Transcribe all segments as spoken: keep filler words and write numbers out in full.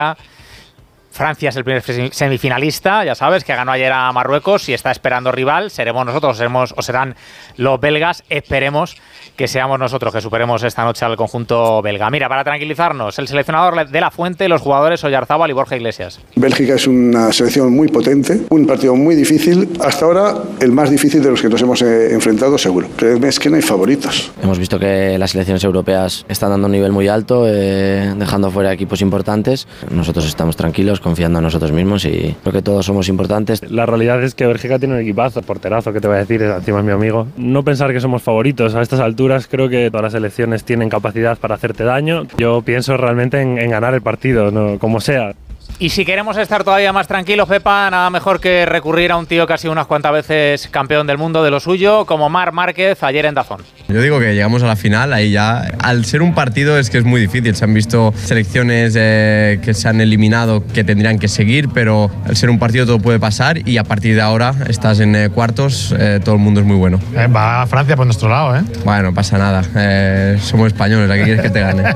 Francia es el primer semifinalista, ya sabes, que ganó ayer a Marruecos y está esperando rival. Seremos nosotros, seremos, o serán los belgas. Esperemos que seamos nosotros, que superemos esta noche al conjunto belga. Mira, para tranquilizarnos, el seleccionador de la Fuente, los jugadores Oyarzábal y Borja Iglesias. Bélgica es una selección muy potente, un partido muy difícil. Hasta ahora, el más difícil de los que nos hemos eh, enfrentado, seguro. Pero es que no hay favoritos. Hemos visto que las selecciones europeas están dando un nivel muy alto, eh, dejando fuera equipos importantes. Nosotros estamos tranquilos, confiando en nosotros mismos y creo que todos somos importantes. La realidad es que Bélgica tiene un equipazo, porterazo, que te voy a decir, encima es mi amigo. No pensar que somos favoritos a estas alturas, creo que todas las selecciones tienen capacidad para hacerte daño. Yo pienso realmente en, en ganar el partido, ¿no? Como sea. Y si queremos estar todavía más tranquilos, Pepa, nada mejor que recurrir a un tío que ha sido unas cuantas veces campeón del mundo de lo suyo, como Marc Márquez ayer en Dazón. Yo digo que llegamos a la final, ahí ya, al ser un partido es que es muy difícil. Se han visto selecciones eh, que se han eliminado que tendrían que seguir, pero al ser un partido todo puede pasar y a partir de ahora estás en eh, cuartos, eh, todo el mundo es muy bueno. Eh, va a Francia por nuestro lado, ¿eh? Bueno, no pasa nada, eh, somos españoles, ¿a qué quieres que te gane?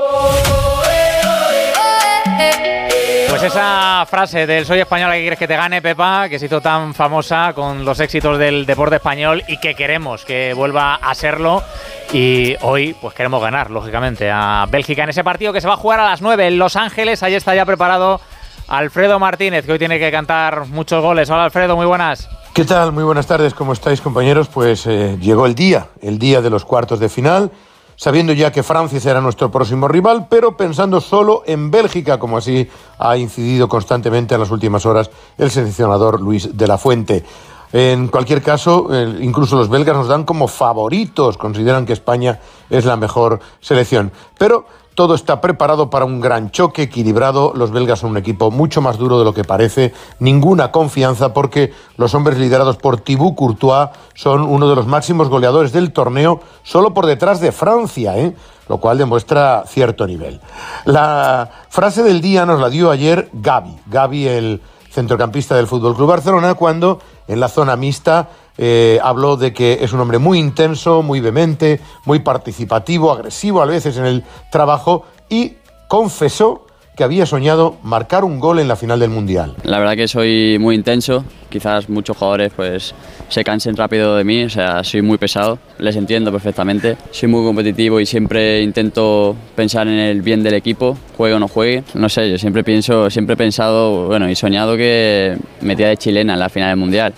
Pues esa frase del soy español, ¿a qué quieres que te gane, Pepa? Que se hizo tan famosa con los éxitos del deporte español y que queremos que vuelva a serlo. Y hoy pues queremos ganar, lógicamente, a Bélgica en ese partido que se va a jugar a las nueve en Los Ángeles. Ahí está ya preparado Alfredo Martínez, que hoy tiene que cantar muchos goles. Hola, Alfredo, muy buenas. ¿Qué tal? Muy buenas tardes, ¿cómo estáis, compañeros? Pues eh, llegó el día, el día de los cuartos de final, sabiendo ya que Francia será nuestro próximo rival, pero pensando solo en Bélgica, como así ha incidido constantemente en las últimas horas el seleccionador Luis de la Fuente. En cualquier caso, eh, incluso los belgas nos dan como favoritos, consideran que España es la mejor selección. Pero todo está preparado para un gran choque equilibrado. Los belgas son un equipo mucho más duro de lo que parece. Ninguna confianza porque los hombres liderados por Thibaut Courtois son uno de los máximos goleadores del torneo, solo por detrás de Francia, ¿eh? Lo cual demuestra cierto nivel. La frase del día nos la dio ayer Gavi. Gavi, el centrocampista del F C Barcelona, cuando en la zona mixta eh, habló de que es un hombre muy intenso, muy vehemente, muy participativo, agresivo a veces en el trabajo, y confesó que había soñado marcar un gol en la final del Mundial. La verdad que soy muy intenso, quizás muchos jugadores pues se cansen rápido de mí, o sea, soy muy pesado, les entiendo perfectamente, soy muy competitivo y siempre intento pensar en el bien del equipo, juegue o no juegue, no sé, yo siempre pienso, siempre he pensado, bueno, y soñado que metía de chilena en la final del Mundial.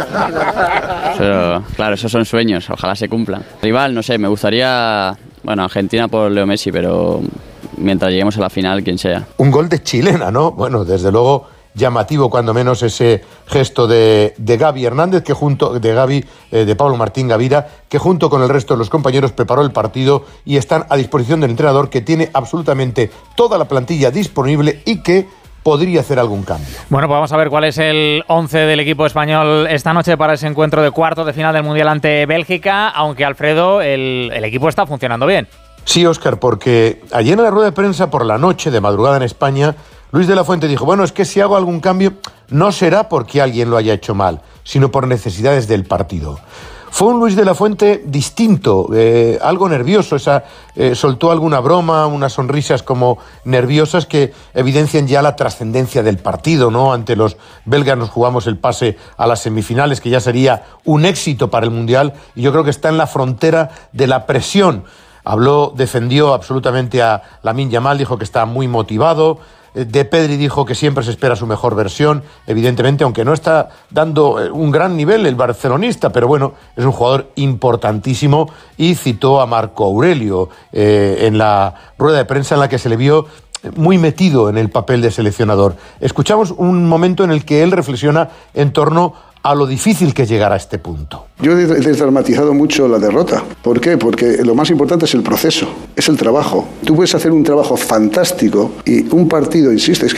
Pero claro, esos son sueños, ojalá se cumplan. Rival, no sé, me gustaría, bueno, Argentina por Leo Messi, pero mientras lleguemos a la final, quien sea. Un gol de chilena, ¿no? Bueno, desde luego llamativo cuando menos ese gesto de, de Gavi Hernández, que junto de Gavi, eh, de Pablo Martín Gavira, que junto con el resto de los compañeros preparó el partido y están a disposición del entrenador, que tiene absolutamente toda la plantilla disponible y que podría hacer algún cambio. Bueno, pues vamos a ver cuál es el once del equipo español esta noche para ese encuentro de cuartos de final del Mundial ante Bélgica, aunque Alfredo, el, el equipo está funcionando bien. Sí, Óscar, porque ayer en la rueda de prensa por la noche, de madrugada en España, Luis de la Fuente dijo, bueno, es que si hago algún cambio no será porque alguien lo haya hecho mal, sino por necesidades del partido. Fue un Luis de la Fuente distinto, eh, algo nervioso, esa, eh, soltó alguna broma, unas sonrisas como nerviosas que evidencian ya la trascendencia del partido, ¿no? Ante los belgas nos jugamos el pase a las semifinales, que ya sería un éxito para el Mundial, y yo creo que está en la frontera de la presión. Habló, defendió absolutamente a Lamine Yamal, dijo que está muy motivado. De Pedri dijo que siempre se espera su mejor versión, evidentemente, aunque no está dando un gran nivel el barcelonista, pero bueno, es un jugador importantísimo, y citó a Marco Aurelio eh, en la rueda de prensa en la que se le vio muy metido en el papel de seleccionador. Escuchamos un momento en el que él reflexiona en torno a lo difícil que es llegar a este punto. Yo he desdramatizado mucho la derrota. ¿Por qué? Porque lo más importante es el proceso, es el trabajo. Tú puedes hacer un trabajo fantástico y un partido, insisto, es que, es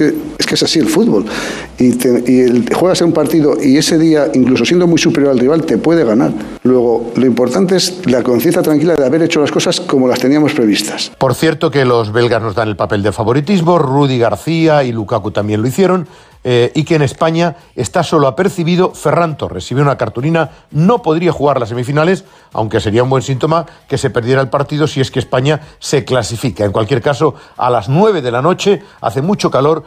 que es así el fútbol. Y, te, y el, juegas un partido y ese día, incluso siendo muy superior al rival, te puede ganar. Luego, lo importante es la conciencia tranquila de haber hecho las cosas como las teníamos previstas. Por cierto que los belgas nos dan el papel de favoritismo, Rudi García y Lukaku también lo hicieron, eh, y que en España está solo apercibido Ferran Torres. Si ve una cartulina, no podría jugar las semifinales, aunque sería un buen síntoma que se perdiera el partido si es que España se clasifica. En cualquier caso, a las nueve de la noche, hace mucho calor,